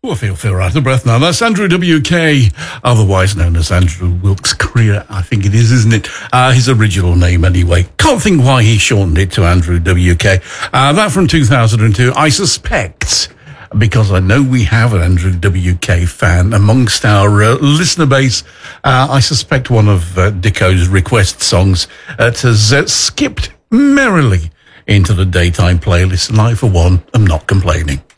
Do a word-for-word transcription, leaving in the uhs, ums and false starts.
Oh, I feel, feel right out of breath now. That's Andrew W K, otherwise known as Andrew Wilkes-Krier, I think it is, isn't it? Uh, his original name, anyway. Can't think why he shortened it to Andrew W K. Uh, that from two thousand two. I suspect, because I know we have an Andrew W K fan amongst our uh, listener base, uh, I suspect one of uh, Dicko's request songs uh, has uh, skipped merrily into the daytime playlist, and I, for one, am not complaining.